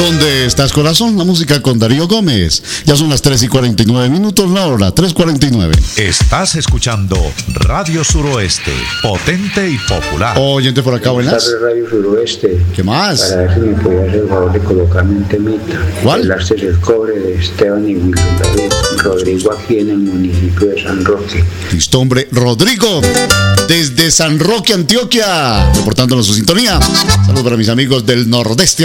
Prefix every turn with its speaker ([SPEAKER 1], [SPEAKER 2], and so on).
[SPEAKER 1] ¿Dónde estás, corazón? La música con Darío Gómez. Ya son las 3:49, la hora 3:49.
[SPEAKER 2] Estás escuchando Radio Suroeste, potente y popular.
[SPEAKER 1] Oyente por acá, buenas.
[SPEAKER 3] Radio Suroeste.
[SPEAKER 1] ¿Qué más?
[SPEAKER 3] Para ver si me podía hacer el favor de colocarme un temita.
[SPEAKER 1] ¿Cuál?
[SPEAKER 3] El arte del cobre de Esteban y Wilson David Rodrigo, aquí en el municipio de San Roque.
[SPEAKER 1] Listo, hombre. Rodrigo, desde San Roque, Antioquia, reportándonos su sintonía. Saludos para mis amigos del Nordeste